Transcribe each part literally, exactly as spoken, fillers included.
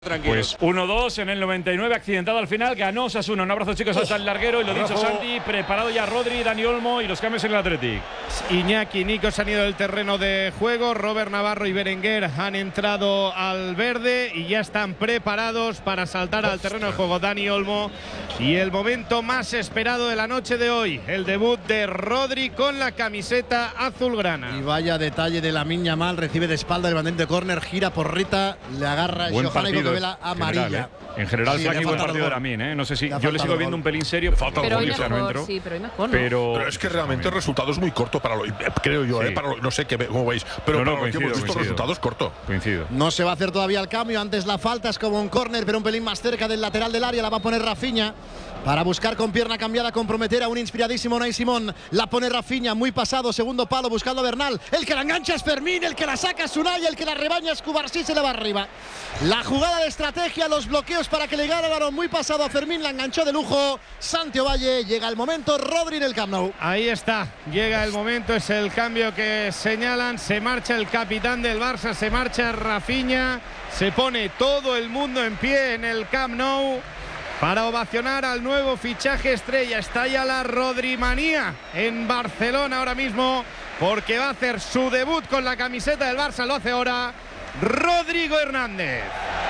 Pues uno dos en el noventa y nueve, accidentado al final, ganó Osasuna. Un abrazo, chicos, hasta el larguero. Y lo dicho, Santi, preparado ya Rodri, Dani Olmo y los cambios en el Athletic. Iñaki y Nico se han ido del terreno de juego. Robert Navarro y Berenguer han entrado al verde y ya están preparados para saltar al terreno de juego Dani Olmo. Y el momento más esperado de la noche de hoy, el debut de Rodri con la camiseta azulgrana. Y vaya detalle de Lamine Yamal, recibe de espalda el bandente de córner, gira por Rita, le agarra Johanna y Cocobela amarilla. General, ¿eh? En general, sí, Flaki, buen partido de Lamine, ¿eh? No sé si yo le sigo viendo un pelín serio. Falta pero el hoy gol, mejor, no sí, pero hoy mejor, ¿no? Pero, pero es que realmente el resultado es muy corto para lo, creo yo, sí. ¿eh? Para lo, no sé qué, cómo veis, pero no, no, para lo que hemos visto, el resultado es corto. Coincido. No se va a hacer todavía el cambio, antes la falta es como un córner, pero un pelín más cerca del lateral del área, la va a poner Rafinha. Para buscar con pierna cambiada, comprometer a un inspiradísimo Unai Simón. La pone Rafinha, muy pasado, segundo palo, buscando a Bernal. El que la engancha es Fermín, el que la saca es Unai, el que la rebaña es Cubarsí, se le va arriba. La jugada de estrategia, los bloqueos para que le gane el balón, muy pasado a Fermín, la enganchó de lujo. Santi Ovalle, llega el momento, Rodri en el Camp Nou. Ahí está, llega el momento, es el cambio que señalan. Se marcha el capitán del Barça, se marcha Rafinha. Se pone todo el mundo en pie en el Camp Nou para ovacionar al nuevo fichaje estrella. Está ya la Rodrimanía en Barcelona ahora mismo, porque va a hacer su debut con la camiseta del Barça. Lo hace ahora Rodrigo Hernández.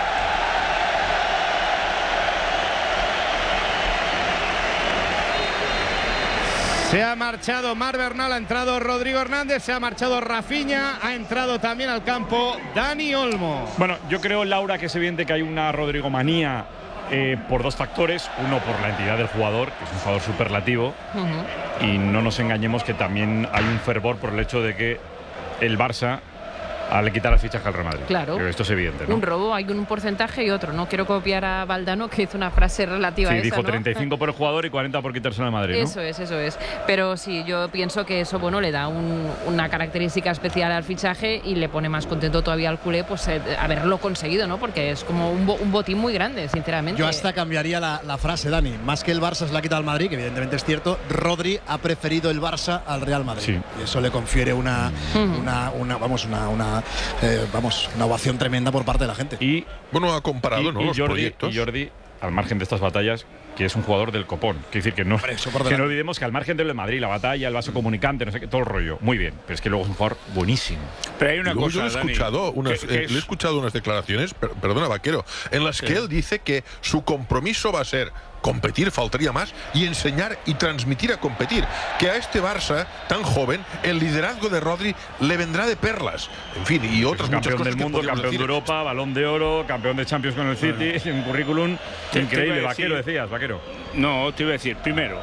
Se ha marchado Marc Bernal, ha entrado Rodrigo Hernández, se ha marchado Rafinha, ha entrado también al campo Dani Olmo. Bueno, yo creo, Laura, que es evidente que hay una Rodrigo manía eh, por dos factores. Uno, por la entidad del jugador, que es un jugador superlativo. Uh-huh. Y no nos engañemos que también hay un fervor por el hecho de que el Barça al quitar el fichaje al Real Madrid. Claro. Pero esto es evidente, ¿no? Un robo, hay un porcentaje y otro. No quiero copiar a Valdano, que hizo una frase relativa sí, a esa, dijo ¿no? treinta y cinco por el jugador y cuarenta por quitárselo al Madrid, ¿no? Eso es, eso es. Pero sí, yo pienso que eso, bueno, le da un, una característica especial al fichaje y le pone más contento todavía al culé, pues eh, haberlo conseguido, ¿no? Porque es como un, bo, un botín muy grande, sinceramente. Yo hasta cambiaría la, la frase, Dani. Más que el Barça se la ha quitado al Madrid, que evidentemente es cierto, Rodri ha preferido el Barça al Real Madrid. Sí. Y eso le confiere una, uh-huh. una, una vamos, una, una eh, Vamos, una ovación tremenda por parte de la gente. Y bueno, ha comparado, y, ¿no? Y los Jordi, proyectos. Y Jordi, al margen de estas batallas, que es un jugador del copón. Quiere decir que no, que no olvidemos que al margen de lo de Madrid, la batalla, el vaso comunicante, no sé qué, todo el rollo, muy bien. Pero es que luego es un jugador buenísimo. Pero hay una cosa, yo le he escuchado, Dani, unas, que, eh, es... le he escuchado unas declaraciones, per, perdona, Vaquero, en las sí. que él dice que su compromiso va a ser competir, faltaría más, y enseñar y transmitir a competir. Que a este Barça tan joven, el liderazgo de Rodri le vendrá de perlas. En fin, y otras es muchas cosas. Campeón del mundo, campeón decir. de Europa, Balón de Oro, campeón de Champions con el City, bueno. un currículum increíble. Vaquero, decías, Vaquero. No, te iba a decir, primero,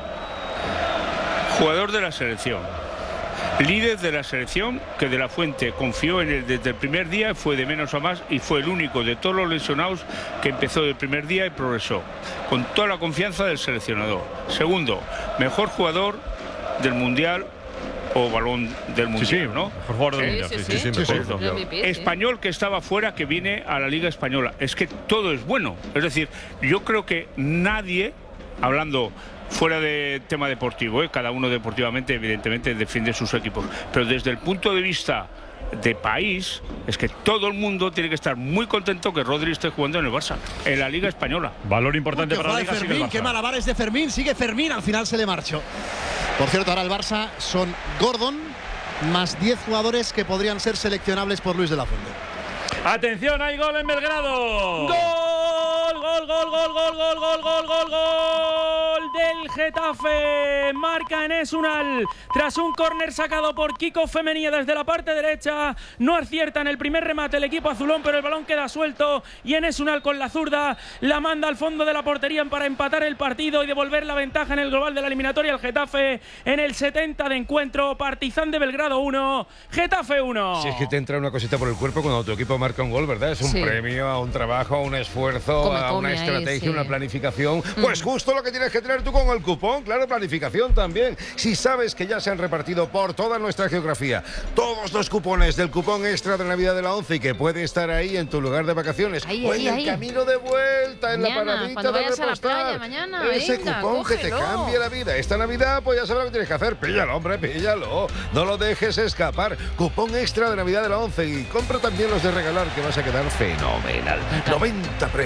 jugador de la selección, líder de la selección, que De La Fuente confió en él desde el primer día, fue de menos a más y fue el único de todos los lesionados que empezó del primer día y progresó, con toda la confianza del seleccionador. Segundo, mejor jugador del Mundial o Balón del Mundial, sí, sí, ¿no? Mejor jugador del Mundial, sí, sí, sí, sí, sí, sí, sí, sí. Español que estaba fuera, que viene a la Liga Española. Es que todo es bueno. Es decir, yo creo que nadie, hablando fuera de tema deportivo, ¿eh? Cada uno deportivamente evidentemente defiende sus equipos, pero desde el punto de vista de país, es que todo el mundo tiene que estar muy contento que Rodri esté jugando en el Barça, en la Liga Española. Valor importante para la Liga. Fermín, qué malabares de Fermín, sigue Fermín, al final se le marchó. Por cierto, ahora el Barça son Gordon más diez jugadores que podrían ser seleccionables por Luis de la Fuente. Atención, hay gol en Belgrado. ¡Gol! ¡Gol, gol, gol, gol, gol, gol, gol, gol, gol! Del Getafe. Marca Enes Unal. Tras un córner sacado por Kiko Femenía desde la parte derecha. No acierta en el primer remate el equipo azulón, pero el balón queda suelto. Y Enes Unal con la zurda la manda al fondo de la portería para empatar el partido y devolver la ventaja en el global de la eliminatoria al Getafe en el setenta de encuentro. Partizan de Belgrado uno, Getafe uno. Si es que te entra una cosita por el cuerpo cuando tu equipo marca un gol, ¿verdad? Es un sí. premio a un trabajo, a un esfuerzo, come, come a una estrategia, ahí, sí. una planificación. Mm. Pues justo lo que tienes que tener tú con el cupón, claro, planificación también. Si sabes que ya se han repartido por toda nuestra geografía todos los cupones del cupón extra de Navidad de la ONCE y que puede estar ahí en tu lugar de vacaciones ahí, o ahí, en el ahí. camino de vuelta, en mañana, la paradita cuando de vayas repostar. A la playa, mañana, Ese venga, cupón cógelo. que te cambie la vida. Esta Navidad, pues ya sabes lo que tienes que hacer. Píllalo, hombre, píllalo. No lo dejes escapar. Cupón extra de Navidad de la ONCE y compra también los de regalar, que vas a quedar fenomenal. noventa premios.